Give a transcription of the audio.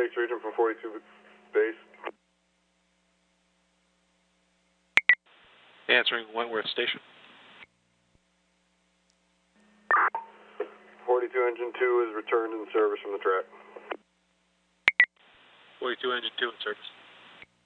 Lakes Region from 42 base. Answering Wentworth Station. 42 Engine 2 is returned in service from the track. 42 Engine 2 in service.